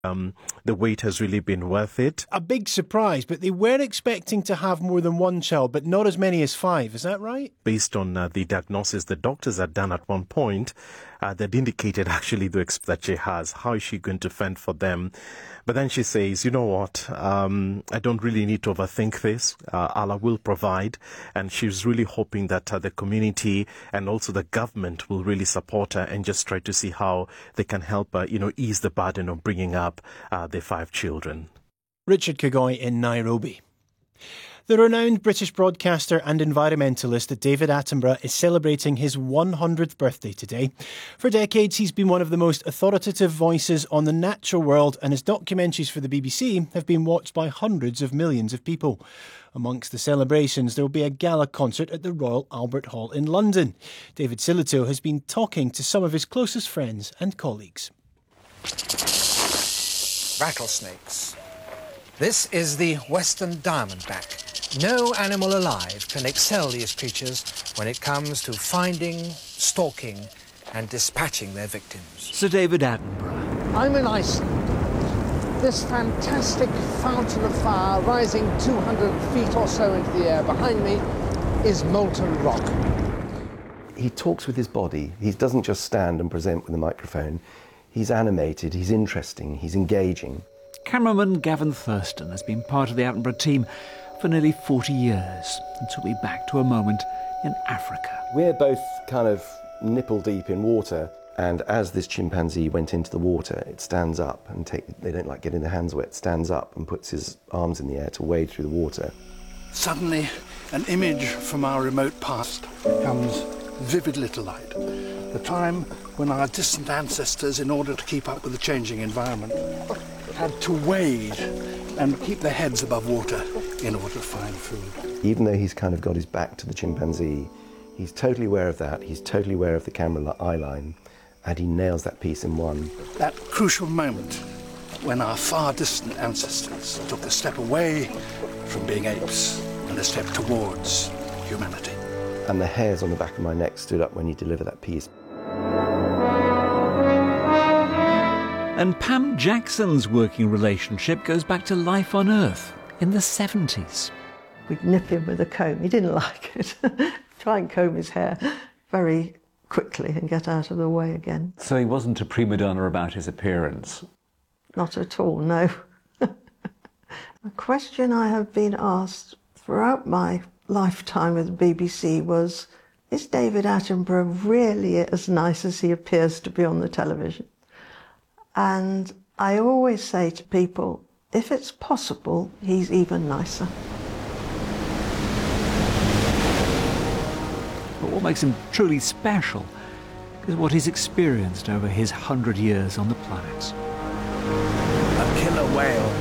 The wait has really been worth it. A big surprise, but they were expecting to have more than one child, but not as many as 5. Is that right? Based on the diagnosis the doctors had done at one point, that indicated actually that she has. How is she going to fend for them? But then she says, you know what, I don't really need to overthink this. Allah will provide. And she's really hoping that the community and also the government will really support her and just try to see how they can help her, ease the burden of bringing up their 5 children. Richard Kagoy in Nairobi. The renowned British broadcaster and environmentalist David Attenborough is celebrating his 100th birthday today. For decades, he's been one of the most authoritative voices on the natural world, and his documentaries for the BBC have been watched by hundreds of millions of people. Amongst the celebrations, there will be a gala concert at the Royal Albert Hall in London. David Sillitoe has been talking to some of his closest friends and colleagues. Rattlesnakes. This is the western diamondback. No animal alive can excel these creatures when it comes to finding, stalking and dispatching their victims. Sir David Attenborough. I'm in Iceland. This fantastic fountain of fire rising 200 feet or so into the air behind me is molten rock. He talks with his body. He doesn't just stand and present with a microphone. He's animated, he's interesting, he's engaging. Cameraman Gavin Thurston has been part of the Attenborough team for nearly 40 years and took me back to a moment in Africa. We're both kind of nipple deep in water, and as this chimpanzee went into the water, it stands up and they don't like getting their hands wet, stands up and puts his arms in the air to wade through the water. Suddenly, an image from our remote past comes vividly to light. The time when our distant ancestors, in order to keep up with the changing environment, had to wade and keep their heads above water in order to find food. Even though he's kind of got his back to the chimpanzee, he's totally aware of that, he's totally aware of the camera eye line, and he nails that piece in one. That crucial moment when our far distant ancestors took a step away from being apes and a step towards humanity. And the hairs on the back of my neck stood up when he delivered that piece. And Pam Jackson's working relationship goes back to life on Earth in the 70s. We'd nip him with a comb. He didn't like it. Try and comb his hair very quickly and get out of the way again. So he wasn't a prima donna about his appearance? Not at all, no. A question I have been asked throughout my lifetime with the BBC was, is David Attenborough really as nice as he appears to be on the television? And I always say to people, if it's possible, he's even nicer. But what makes him truly special is what he's experienced over his 100 years on the planet. A killer whale.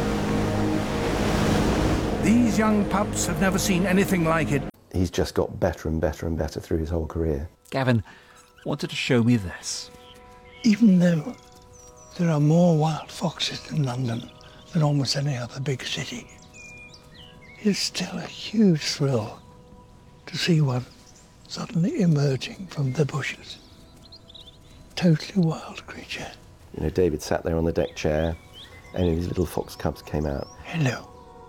These young pups have never seen anything like it. He's just got better and better and better through his whole career. Gavin wanted to show me this. Even though there are more wild foxes in London than almost any other big city, it's still a huge thrill to see one suddenly emerging from the bushes. Totally wild creature. David sat there on the deck chair and his little fox cubs came out. Hello.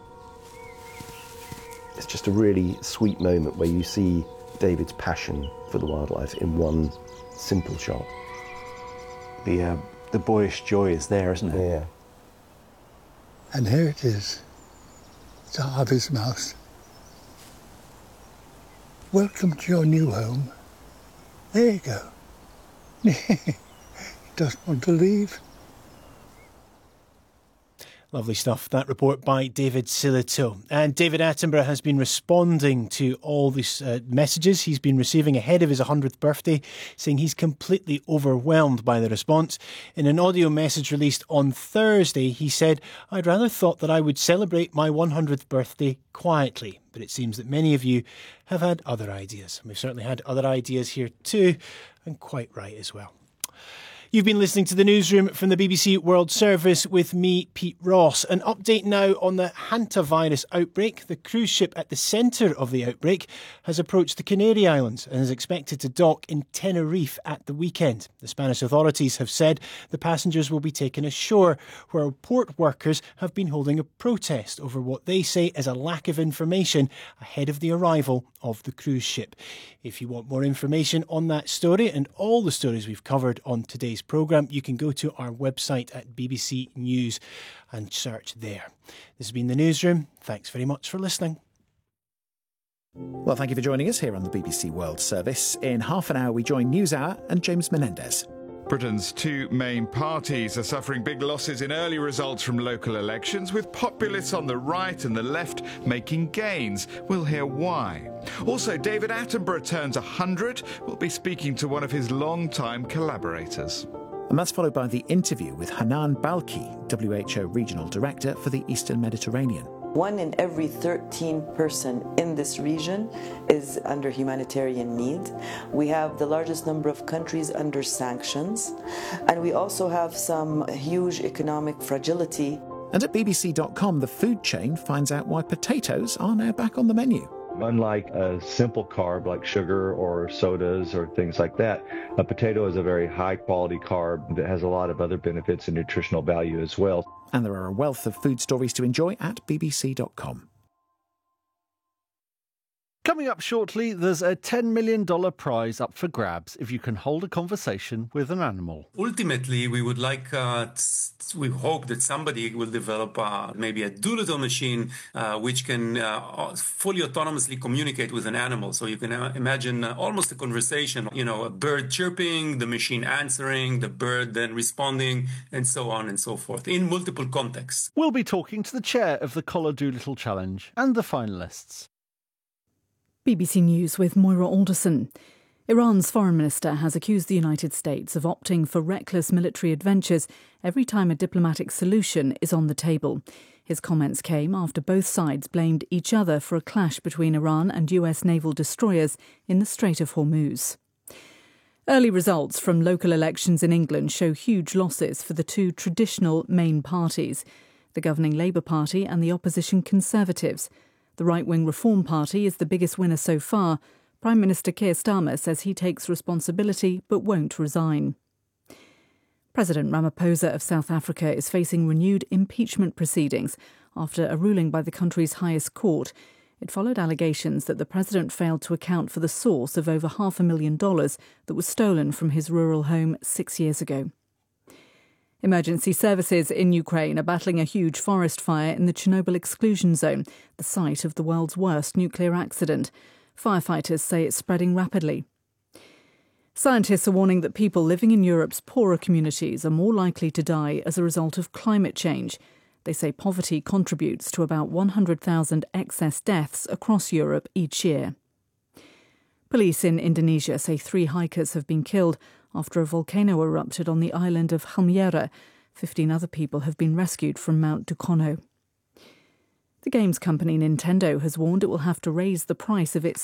It's just a really sweet moment where you see David's passion for the wildlife in one simple shot. The boyish joy is there, isn't it? Yeah. And here it is. It's a harvest mouse. Welcome to your new home. There you go. He doesn't want to leave. Lovely stuff. That report by David Sillitoe. And David Attenborough has been responding to all these messages he's been receiving ahead of his 100th birthday, saying he's completely overwhelmed by the response. In an audio message released on Thursday, he said, "I'd rather thought that I would celebrate my 100th birthday quietly, but it seems that many of you have had other ideas." And we've certainly had other ideas here too, and quite right as well. You've been listening to the newsroom from the BBC World Service with me, Pete Ross. An update now on the hantavirus outbreak. The cruise ship at the centre of the outbreak has approached the Canary Islands and is expected to dock in Tenerife at the weekend. The Spanish authorities have said the passengers will be taken ashore, where port workers have been holding a protest over what they say is a lack of information ahead of the arrival of the cruise ship. If you want more information on that story and all the stories we've covered on today's programme, you can go to our website at BBC News and search there. This has been The Newsroom. Thanks very much for listening. Well, thank you for joining us here on the BBC World Service. In half an hour, we join NewsHour and James Menendez. Britain's two main parties are suffering big losses in early results from local elections, with populists on the right and the left making gains. We'll hear why. Also, David Attenborough turns 100. We'll be speaking to one of his long-time collaborators. And that's followed by the interview with Hanan Balkhi, WHO Regional Director for the Eastern Mediterranean. 1 in every 13 person in this region is under humanitarian need. We have the largest number of countries under sanctions, and we also have some huge economic fragility. And at BBC.com, the food chain finds out why potatoes are now back on the menu. Unlike a simple carb like sugar or sodas or things like that, a potato is a very high quality carb that has a lot of other benefits and nutritional value as well. And there are a wealth of food stories to enjoy at BBC.com. Coming up shortly, there's a $10 million prize up for grabs if you can hold a conversation with an animal. Ultimately, we would like, we hope that somebody will develop maybe a Doolittle machine which can fully autonomously communicate with an animal. So you can imagine almost a conversation, a bird chirping, the machine answering, the bird then responding, and so on and so forth, in multiple contexts. We'll be talking to the chair of the Collar Doolittle Challenge and the finalists. BBC News with Moira Alderson. Iran's foreign minister has accused the United States of opting for reckless military adventures every time a diplomatic solution is on the table. His comments came after both sides blamed each other for a clash between Iran and US naval destroyers in the Strait of Hormuz. Early results from local elections in England show huge losses for the two traditional main parties, the governing Labour Party and the opposition Conservatives. The right-wing Reform Party is the biggest winner so far. Prime Minister Keir Starmer says he takes responsibility but won't resign. President Ramaphosa of South Africa is facing renewed impeachment proceedings after a ruling by the country's highest court. It followed allegations that the president failed to account for the source of over $500,000 that was stolen from his rural home 6 years ago. Emergency services in Ukraine are battling a huge forest fire in the Chernobyl exclusion zone, the site of the world's worst nuclear accident. Firefighters say it's spreading rapidly. Scientists are warning that people living in Europe's poorer communities are more likely to die as a result of climate change. They say poverty contributes to about 100,000 excess deaths across Europe each year. Police in Indonesia say 3 hikers have been killed after a volcano erupted on the island of Halmahera. 15 other people have been rescued from Mount Dukono. The games company Nintendo has warned it will have to raise the price of its